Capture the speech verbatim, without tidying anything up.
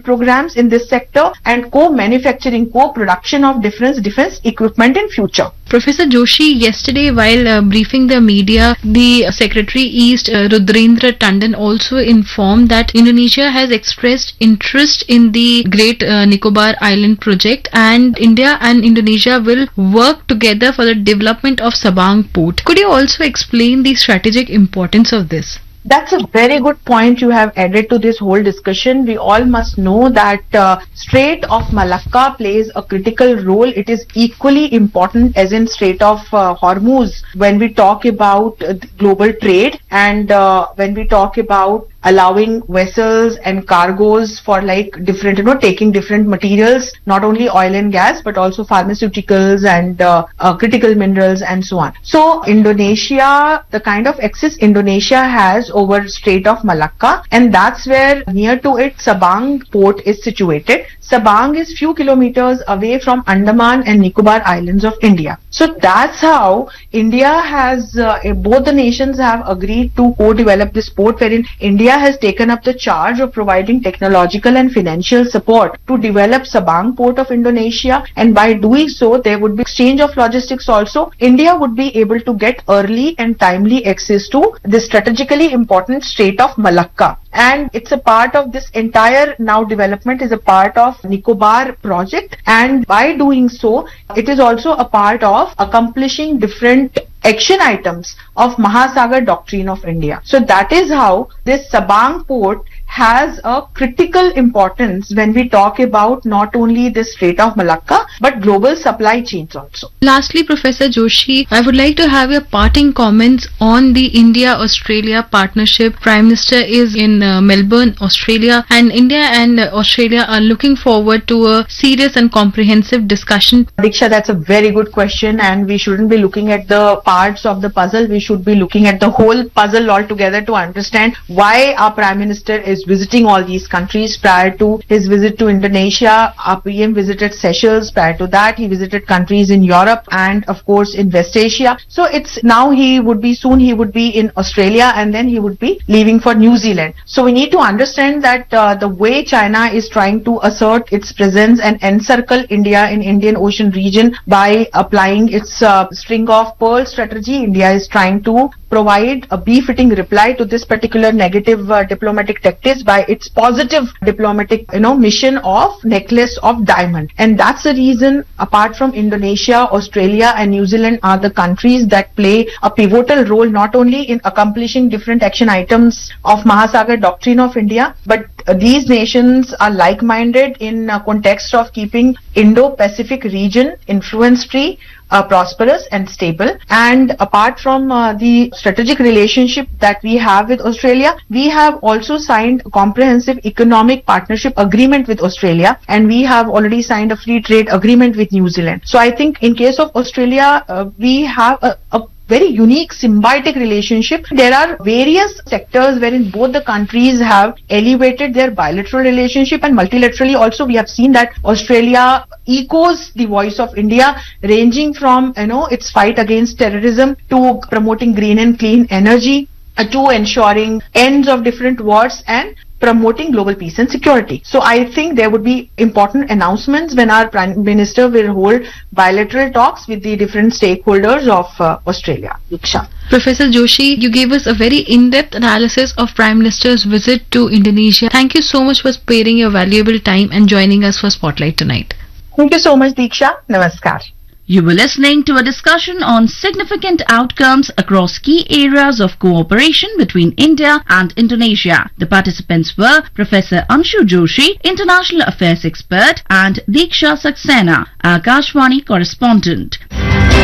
programs in this sector and co-manufacturing, co-production of different defense equipment in future. Professor Joshi, yesterday while uh, briefing the media, the Secretary East uh, Rudrendra Tandon also informed that Indonesia has expressed interest in the Great uh, Nicobar Island project and India and Indonesia will work together for the development of Sabang port. Could you also explain the strategic importance of this? That's a very good point you have added to this whole discussion. We all must know that uh, Strait of Malacca plays a critical role. It is equally important as in Strait of uh, Hormuz when we talk about uh, global trade and uh, when we talk about allowing vessels and cargoes for like different, you know, taking different materials, not only oil and gas, but also pharmaceuticals and uh, uh, critical minerals and so on. So Indonesia, the kind of access Indonesia has over Strait of Malacca, and that's where near to it Sabang port is situated. Sabang is few kilometers away from Andaman and Nicobar Islands of India. So that's how India has, uh, both the nations have agreed to co-develop this port, wherein India has taken up the charge of providing technological and financial support to develop Sabang port of Indonesia, and by doing so there would be exchange of logistics also. India would be able to get early and timely access to the strategically important Strait of Malacca, and it's a part of this entire now development is a part of Nicobar project, and by doing so it is also a part of accomplishing different action items of Mahasagar Doctrine of India. So that is how this Sabang port has a critical importance when we talk about not only the Strait of Malacca but global supply chains also. Lastly, Professor Joshi, I would like to have your parting comments on the India-Australia partnership. Prime Minister is in uh, Melbourne, Australia, and India and uh, Australia are looking forward to a serious and comprehensive discussion. Diksha, that's a very good question, and we shouldn't be looking at the parts of the puzzle. We should be looking at the whole puzzle altogether to understand why our Prime Minister is visiting all these countries. Prior to his visit to Indonesia, our P M visited Seychelles. Prior to that, he visited countries in Europe and of course in West Asia. So it's now he would be soon he would be in Australia, and then he would be leaving for New Zealand. So we need to understand that uh, the way China is trying to assert its presence and encircle India in Indian Ocean region by applying its uh, string of pearl strategy, India is trying to provide a befitting reply to this particular negative uh, diplomatic tactics by its positive diplomatic, you know, mission of necklace of diamond. And that's the reason, apart from Indonesia, Australia and New Zealand are the countries that play a pivotal role not only in accomplishing different action items of Mahasagar Doctrine of India, but uh, these nations are like-minded in uh, context of keeping Indo-Pacific region influence-free, Uh, prosperous and stable. And apart from uh, the strategic relationship that we have with Australia, we have also signed a comprehensive economic partnership agreement with Australia, and we have already signed a free trade agreement with New Zealand. So I think in case of Australia, uh, we have a, a very unique symbiotic relationship. There are various sectors wherein both the countries have elevated their bilateral relationship, and multilaterally also we have seen that Australia echoes the voice of India, ranging from, you know, its fight against terrorism to promoting green and clean energy uh, to ensuring ends of different wars and promoting global peace and security. So I think there would be important announcements when our Prime Minister will hold bilateral talks with the different stakeholders of uh, Australia. Diksha. Professor Joshi, you gave us a very in-depth analysis of Prime Minister's visit to Indonesia. Thank you so much for sparing your valuable time and joining us for Spotlight tonight. Thank you so much, Diksha. Namaskar. You were listening to a discussion on significant outcomes across key areas of cooperation between India and Indonesia. The participants were Professor Anshu Joshi, International Affairs Expert, and Diksha Saxena, Akashvani correspondent.